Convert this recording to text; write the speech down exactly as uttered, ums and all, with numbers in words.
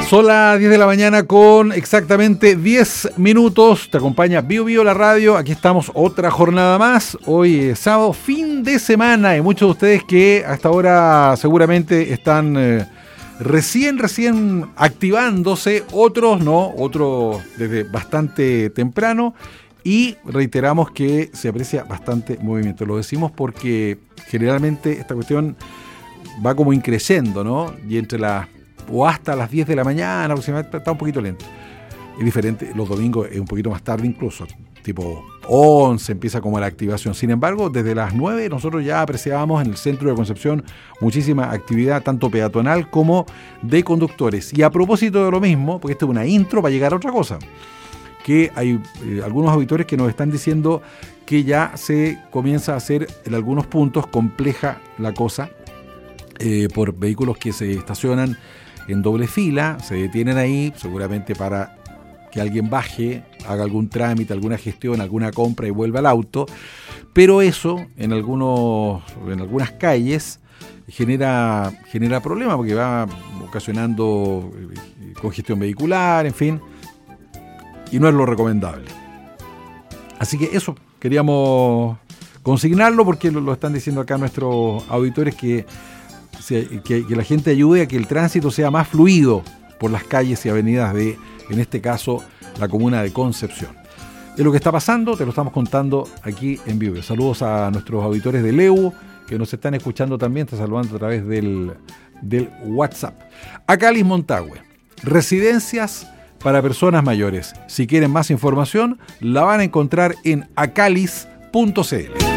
Son las diez de la mañana con exactamente diez minutos. Te acompaña Bio Bio la radio. Aquí estamos otra jornada más. Hoy es sábado, fin de semana. Y muchos de ustedes que hasta ahora seguramente están eh, recién, recién activándose. Otros no, otros desde bastante temprano. Y reiteramos que se aprecia bastante movimiento. Lo decimos porque generalmente esta cuestión va como increciendo, ¿no? Y entre las o hasta las diez de la mañana aproximadamente, está un poquito lento. Es diferente, los domingos es un poquito más tarde incluso, tipo once empieza como la activación. Sin embargo, desde las nueve nosotros ya apreciábamos en el centro de Concepción muchísima actividad, tanto peatonal como de conductores. Y a propósito de lo mismo, porque esta es una intro para llegar a otra cosa, que hay eh, algunos auditores que nos están diciendo que ya se comienza a hacer en algunos puntos compleja la cosa, eh, por vehículos que se estacionan en doble fila, se detienen ahí seguramente para que alguien baje, haga algún trámite, alguna gestión, alguna compra y vuelva al auto, pero eso en algunos en algunas calles genera genera problemas porque va ocasionando congestión vehicular, en fin, y no es lo recomendable. Así que eso queríamos consignarlo porque lo, lo están diciendo acá nuestros auditores que Que, que la gente ayude a que el tránsito sea más fluido por las calles y avenidas de, en este caso, la comuna de Concepción. Es lo que está pasando, te lo estamos contando aquí en vivo. Saludos a nuestros auditores de Leu, que nos están escuchando también, está saludando a través del, del WhatsApp. Acalis Montague, residencias para personas mayores. Si quieren más información, la van a encontrar en acalis punto c l.